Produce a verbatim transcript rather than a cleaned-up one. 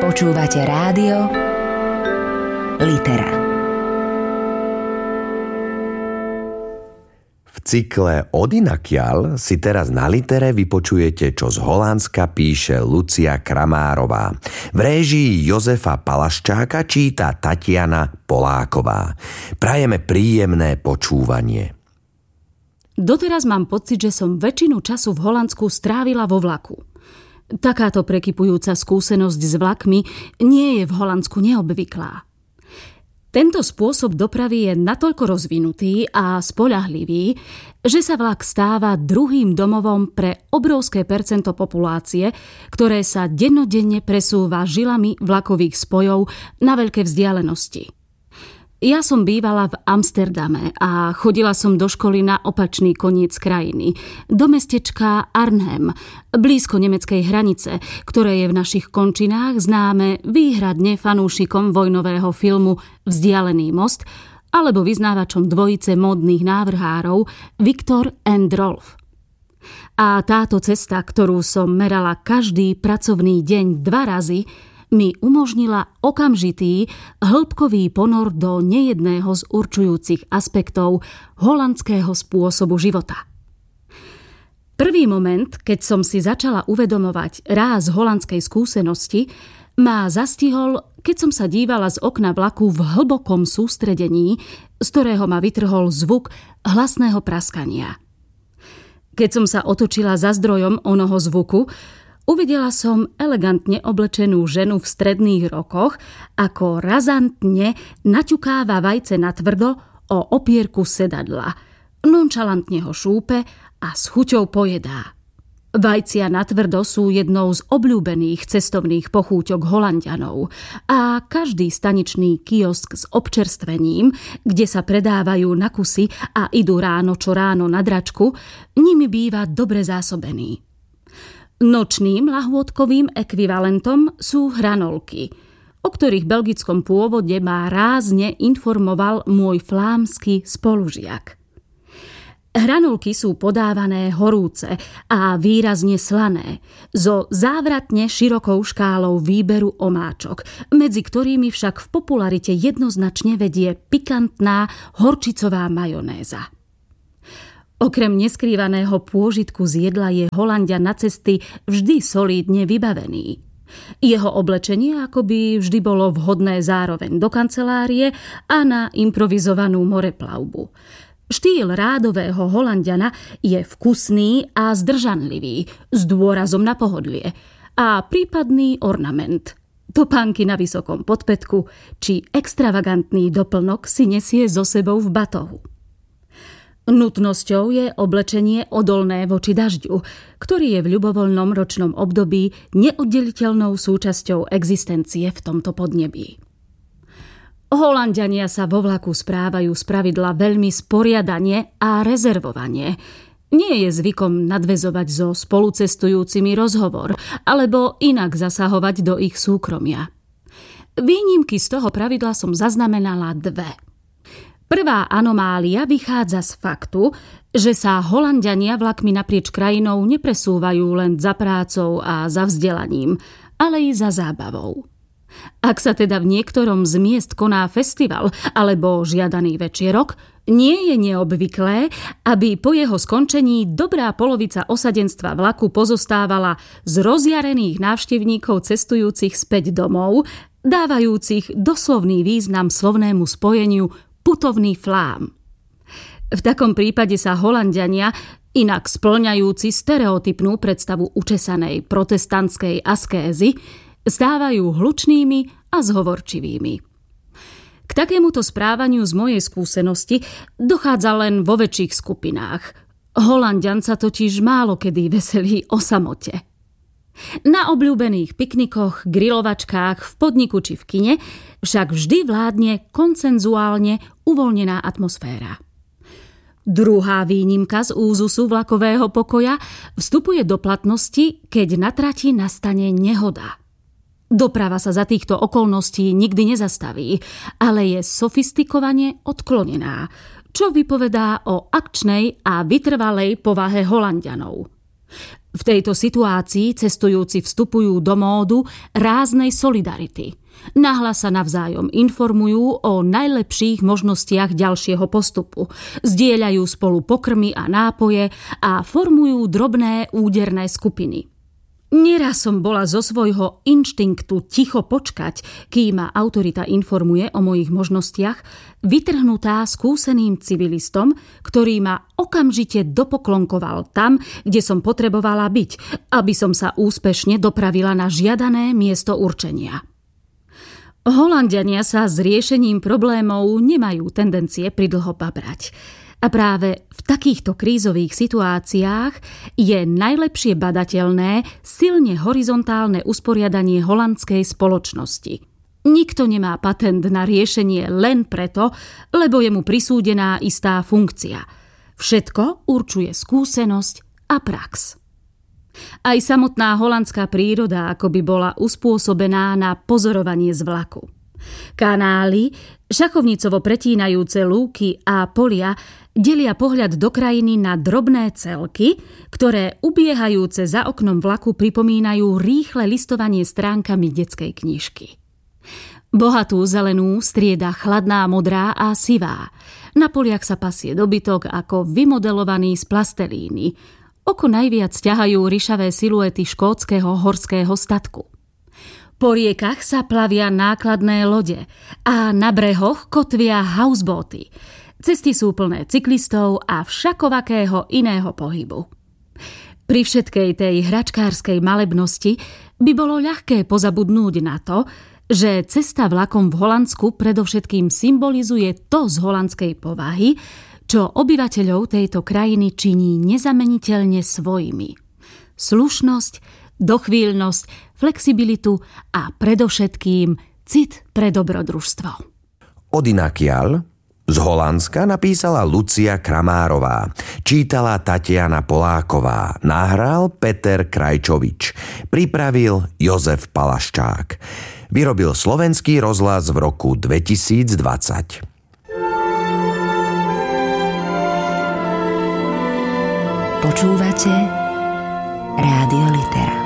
Počúvate rádio Litera. V cykle Odinakiaľ si teraz na Litere vypočujete, čo z Holandska píše Lucia Kramárová. V réžii Jozefa Palaščáka číta Tatiana Poláková. Prajeme príjemné počúvanie. Doteraz mám pocit, že som väčšinu času v Holandsku strávila vo vlaku. Takáto prekypujúca skúsenosť s vlakmi nie je v Holandsku neobvyklá. Tento spôsob dopravy je natoľko rozvinutý a spoľahlivý, že sa vlak stáva druhým domovom pre obrovské percento populácie, ktoré sa dennodenne presúva žilami vlakových spojov na veľké vzdialenosti. Ja som bývala v Amsterdame a chodila som do školy na opačný koniec krajiny, do mestečka Arnhem, blízko nemeckej hranice, ktoré je v našich končinách známe výhradne fanúšikom vojnového filmu Vzdialený most alebo vyznávačom dvojice módnych návrhárov Viktor and Rolf. A táto cesta, ktorú som merala každý pracovný deň dva razy, mi umožnila okamžitý, hĺbkový ponor do nejedného z určujúcich aspektov holandského spôsobu života. Prvý moment, keď som si začala uvedomovať ráz holandskej skúsenosti, ma zastihol, keď som sa dívala z okna vlaku v hlbokom sústredení, z ktorého ma vytrhol zvuk hlasného praskania. Keď som sa otočila za zdrojom onoho zvuku, uvidela som elegantne oblečenú ženu v stredných rokoch, ako razantne naťukáva vajce natvrdo o opierku sedadla, nonšalantne ho šúpe a s chuťou pojedá. Vajcia natvrdo sú jednou z obľúbených cestovných pochúťok Holanďanov a každý staničný kiosk s občerstvením, kde sa predávajú na kusy a idú ráno čo ráno na dračku, nimi býva dobre zásobený. Nočným lahôdkovým ekvivalentom sú hranolky, o ktorých belgickom pôvode ma rázne informoval môj flámsky spolužiak. Hranolky sú podávané horúce a výrazne slané, so závratne širokou škálou výberu omáčok, medzi ktorými však v popularite jednoznačne vedie pikantná horčicová majonéza. Okrem neskrývaného pôžitku z jedla je Holanďan na cesty vždy solídne vybavený. Jeho oblečenie akoby vždy bolo vhodné zároveň do kancelárie a na improvizovanú moreplavbu. Štýl rádového Holanďana je vkusný a zdržanlivý, s dôrazom na pohodlie a prípadný ornament. Topánky na vysokom podpätku či extravagantný doplnok si nesie so sebou v batohu. Nutnosťou je oblečenie odolné voči dažďu, ktorý je v ľubovoľnom ročnom období neoddeliteľnou súčasťou existencie v tomto podnebí. Holanďania sa vo vlaku správajú spravidla veľmi sporiadane a rezervovane. Nie je zvykom nadväzovať so spolucestujúcimi rozhovor alebo inak zasahovať do ich súkromia. Výnimky z toho pravidla som zaznamenala dve. Prvá anomália vychádza z faktu, že sa Holanďania vlakmi naprieč krajinou nepresúvajú len za prácou a za vzdelaním, ale i za zábavou. Ak sa teda v niektorom z miest koná festival alebo žiadaný večierok, nie je neobvyklé, aby po jeho skončení dobrá polovica osadenstva vlaku pozostávala z rozjarených návštevníkov cestujúcich späť domov, dávajúcich doslovný význam slovnému spojeniu putovný flám. V takom prípade sa Holanďania, inak spĺňajúci stereotypnú predstavu učesanej protestantskej askézy, stávajú hlučnými a zhovorčivými. K takémuto správaniu z mojej skúsenosti dochádza len vo väčších skupinách. Holanďan sa totiž málo kedy veselí o samote. Na obľúbených piknikoch, grilovačkách, v podniku či v kine však vždy vládne konsenzuálne uvoľnená atmosféra. Druhá výnimka z úzusu vlakového pokoja vstupuje do platnosti, keď na trati nastane nehoda. Doprava sa za týchto okolností nikdy nezastaví, ale je sofistikovane odklonená, čo vypovedá o akčnej a vytrvalej povahe Holanďanov. V tejto situácii cestujúci vstupujú do módu ráznej solidarity. Nahlas sa navzájom informujú o najlepších možnostiach ďalšieho postupu, zdieľajú spolu pokrmy a nápoje a formujú drobné úderné skupiny. Nieraz som bola zo svojho inštinktu ticho počkať, kým ma autorita informuje o mojich možnostiach, vytrhnutá skúseným civilistom, ktorý ma okamžite dopoklonkoval tam, kde som potrebovala byť, aby som sa úspešne dopravila na žiadané miesto určenia. Holanďania sa s riešením problémov nemajú tendencie pridlho babrať. A práve v takýchto krízových situáciách je najlepšie badateľné silne horizontálne usporiadanie holandskej spoločnosti. Nikto nemá patent na riešenie len preto, lebo je mu prisúdená istá funkcia. Všetko určuje skúsenosť a prax. Aj samotná holandská príroda akoby bola uspôsobená na pozorovanie z vlaku. Kanály, šachovnicovo pretínajúce lúky a polia delia pohľad do krajiny na drobné celky, ktoré ubiehajúce za oknom vlaku pripomínajú rýchle listovanie stránkami detskej knižky. Bohatú zelenú strieda chladná modrá a sivá. Na poliach sa pasie dobytok ako vymodelovaný z plastelíny. Oko najviac ťahajú ryšavé siluety škótskeho horského statku. Po riekach sa plavia nákladné lode a na brehoch kotvia houseboaty. Cesty sú plné cyklistov a všakovakého iného pohybu. Pri všetkej tej hračkárskej malebnosti by bolo ľahké pozabudnúť na to, že cesta vlakom v Holandsku predovšetkým symbolizuje to z holandskej povahy, čo obyvateľov tejto krajiny činí nezameniteľne svojimi. Slušnosť, dochvíľnosť, flexibilitu a predovšetkým cit pre dobrodružstvo. Odinakiaľ z Holandska napísala Lucia Kramárová, čítala Tatiana Poláková, nahral Peter Krajčovič, pripravil Jozef Palaščák. Vyrobil Slovenský rozhlas v roku dvetisícdvadsať. Počúvate Rádio Litera.